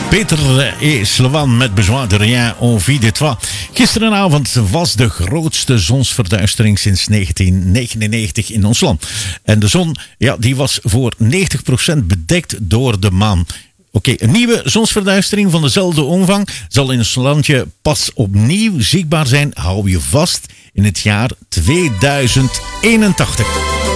Peter et Sloan met Besoin de rien, on vit de toi. Gisteravond was de grootste zonsverduistering sinds 1999 in ons land. En de zon, die was voor 90% bedekt door de maan. Oké, een nieuwe zonsverduistering van dezelfde omvang zal in ons landje pas opnieuw zichtbaar zijn, hou je vast, in het jaar 2081.